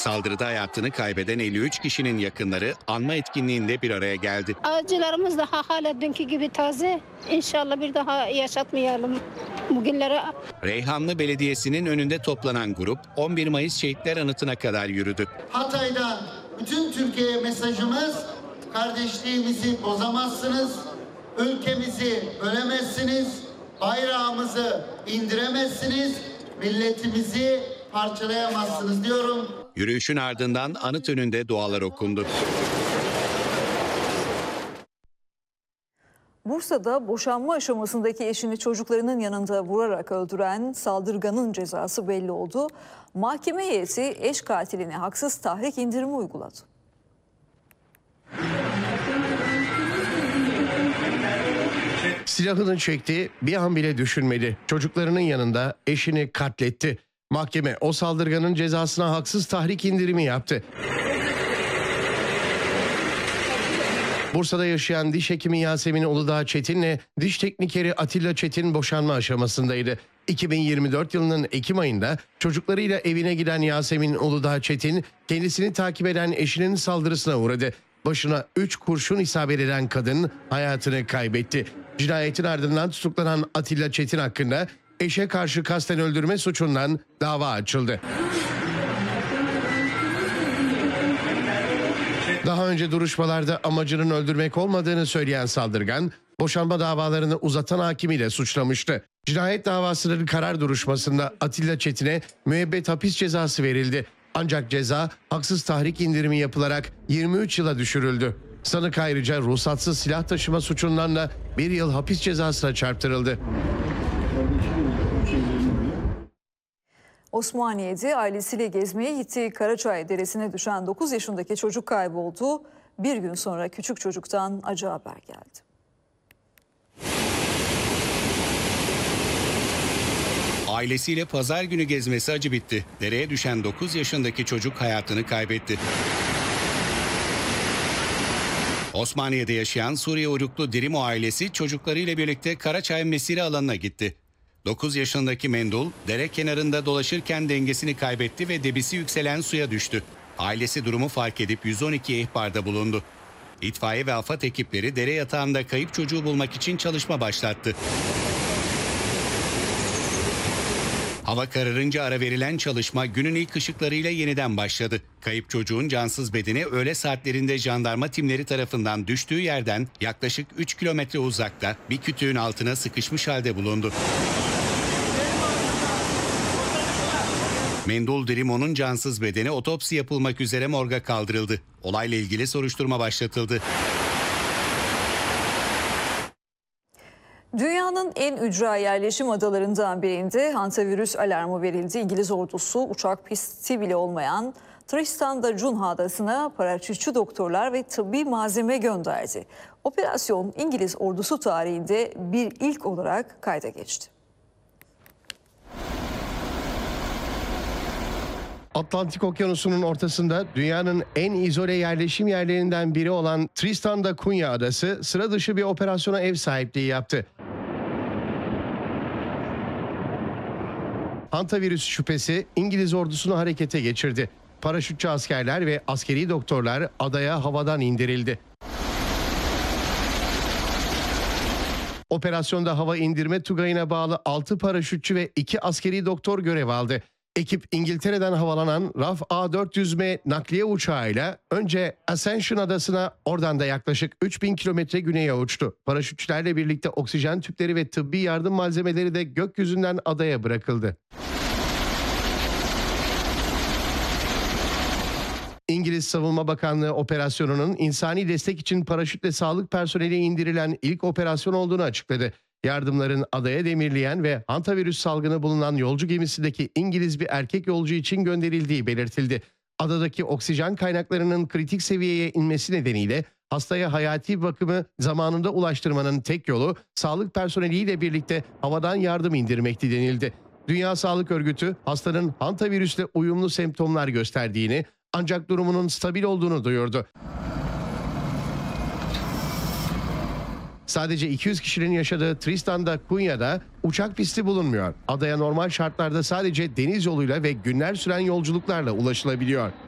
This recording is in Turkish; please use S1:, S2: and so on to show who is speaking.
S1: Saldırıda hayatını kaybeden 53 kişinin yakınları anma etkinliğinde bir araya geldi.
S2: Acılarımız daha hala dünkü gibi taze. İnşallah bir daha yaşatmayalım bugünleri.
S1: Reyhanlı Belediyesi'nin önünde toplanan grup 11 Mayıs Şehitler Anıtı'na kadar yürüdü.
S3: Hatay'dan bütün Türkiye'ye mesajımız: kardeşliğimizi bozamazsınız, ülkemizi bölemezsiniz, bayrağımızı indiremezsiniz, milletimizi parçalayamazsınız diyorum.
S1: Yürüyüşün ardından anıt önünde dualar okundu.
S4: Bursa'da boşanma aşamasındaki eşini çocuklarının yanında vurarak öldüren saldırganın cezası belli oldu. Mahkeme heyeti eş katiline haksız tahrik indirimi uyguladı.
S5: Silahını çekti, bir an bile düşünmedi. Çocuklarının yanında eşini katletti. Mahkeme o saldırganın cezasına haksız tahrik indirimi yaptı. Bursa'da yaşayan diş hekimi Yasemin Uludağ Çetin'le diş teknikeri Atilla Çetin boşanma aşamasındaydı. 2024 yılının Ekim ayında çocuklarıyla evine giden Yasemin Uludağ Çetin kendisini takip eden eşinin saldırısına uğradı. Başına 3 kurşun isabet eden kadın hayatını kaybetti. Cinayetin ardından tutuklanan Atilla Çetin hakkında eşe karşı kasten öldürme suçundan dava açıldı. Daha önce duruşmalarda amacının öldürmek olmadığını söyleyen saldırgan, boşanma davalarını uzatan hakimiyle suçlamıştı. Cinayet davasının karar duruşmasında Atilla Çetin'e müebbet hapis cezası verildi. Ancak ceza haksız tahrik indirimi yapılarak 23 yıla düşürüldü. Sanık ayrıca ruhsatsız silah taşıma suçundan da 1 yıl hapis cezasına çarptırıldı.
S4: Osmaniye'de ailesiyle gezmeye gittiği Karaçay Deresi'ne düşen 9 yaşındaki çocuk kayboldu. Bir gün sonra küçük çocuktan acı haber geldi.
S1: Ailesiyle pazar günü gezmesi acı bitti. Dereye düşen 9 yaşındaki çocuk hayatını kaybetti. Osmaniye'de yaşayan Suriye uyruklu Dirimo ailesi çocuklarıyla birlikte Karaçay mesire alanına gitti. 9 yaşındaki Mendul dere kenarında dolaşırken dengesini kaybetti ve debisi yükselen suya düştü. Ailesi durumu fark edip 112 ihbarda bulundu. İtfaiye ve AFAD ekipleri dere yatağında kayıp çocuğu bulmak için çalışma başlattı. Hava kararınca ara verilen çalışma günün ilk ışıklarıyla yeniden başladı. Kayıp çocuğun cansız bedeni öğle saatlerinde jandarma timleri tarafından düştüğü yerden yaklaşık 3 kilometre uzakta bir kütüğün altına sıkışmış halde bulundu. Mendul Dirimo'nun cansız bedeni otopsi yapılmak üzere morga kaldırıldı. Olayla ilgili soruşturma başlatıldı.
S4: Dünyanın en ücra yerleşim adalarından birinde hantavirüs alarmı verildi. İngiliz ordusu uçak pisti bile olmayan Tristan da Cunha adasına paraşütçü doktorlar ve tıbbi malzeme gönderdi. Operasyon İngiliz ordusu tarihinde bir ilk olarak kayda geçti.
S5: Atlantik Okyanusu'nun ortasında dünyanın en izole yerleşim yerlerinden biri olan Tristan da Cunha adası sıra dışı bir operasyona ev sahipliği yaptı. Hantavirüs şüphesi İngiliz ordusunu harekete geçirdi. Paraşütçü askerler ve askeri doktorlar adaya havadan indirildi. Operasyonda hava indirme tugayına bağlı 6 paraşütçü ve 2 askeri doktor görev aldı. Ekip İngiltere'den havalanan RAF A400M nakliye uçağıyla önce Ascension adasına, oradan da yaklaşık 3000 kilometre güneye uçtu. Paraşütçülerle birlikte oksijen tüpleri ve tıbbi yardım malzemeleri de gökyüzünden adaya bırakıldı. İngiliz Savunma Bakanlığı operasyonunun insani destek için paraşütle sağlık personeli indirilen ilk operasyon olduğunu açıkladı. Yardımların adaya demirleyen ve hantavirüs salgını bulunan yolcu gemisindeki İngiliz bir erkek yolcu için gönderildiği belirtildi. Adadaki oksijen kaynaklarının kritik seviyeye inmesi nedeniyle hastaya hayati bakımı zamanında ulaştırmanın tek yolu sağlık personeliyle birlikte havadan yardım indirmekti denildi. Dünya Sağlık Örgütü hastanın hantavirüsle uyumlu semptomlar gösterdiğini ancak durumunun stabil olduğunu duyurdu. Sadece 200 kişinin yaşadığı Tristan da Cunha'da uçak pisti bulunmuyor. Adaya normal şartlarda sadece deniz yoluyla ve günler süren yolculuklarla ulaşılabiliyor.